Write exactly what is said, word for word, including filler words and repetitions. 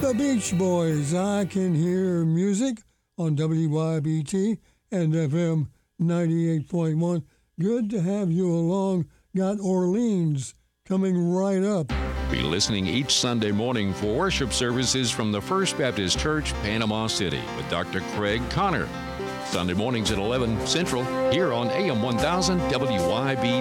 The Beach Boys, I Can Hear Music on W Y B T and F M ninety-eight point one. Good to have you along. Got Orleans coming right up. Be listening each Sunday morning for worship services from the First Baptist Church, Panama City, with Doctor Craig Connor. Sunday mornings at eleven Central, here on A M one thousand W Y B